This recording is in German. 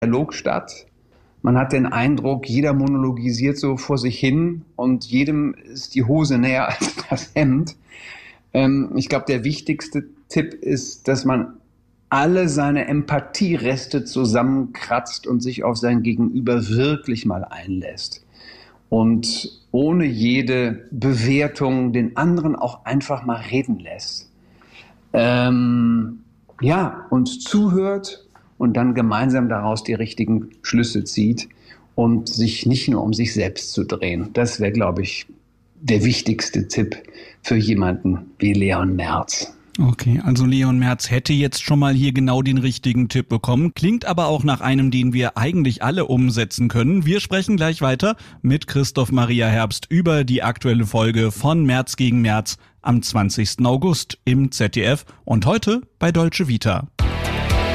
Dialog statt. Man hat den Eindruck, jeder monologisiert so vor sich hin und jedem ist die Hose näher als das Hemd. Ich glaube, der wichtigste Tipp ist, dass man alle seine Empathiereste zusammenkratzt und sich auf sein Gegenüber wirklich mal einlässt. Und ohne jede Bewertung den anderen auch einfach mal reden lässt. Und zuhört und dann gemeinsam daraus die richtigen Schlüsse zieht und sich nicht nur um sich selbst zu drehen. Das wäre, glaube ich, der wichtigste Tipp für jemanden wie Leon Merz. Okay, also Leon Merz hätte jetzt schon mal hier genau den richtigen Tipp bekommen. Klingt aber auch nach einem, den wir eigentlich alle umsetzen können. Wir sprechen gleich weiter mit Christoph Maria Herbst über die aktuelle Folge von Merz gegen Merz am 20. August im ZDF und heute bei Deutsche Vita.